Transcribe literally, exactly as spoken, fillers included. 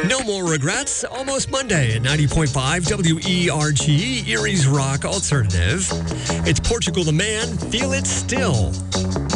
No more regrets. Almost Monday at ninety point five W E R G, Erie's Rock Alternative. It's Portugal the Man. Feel it still.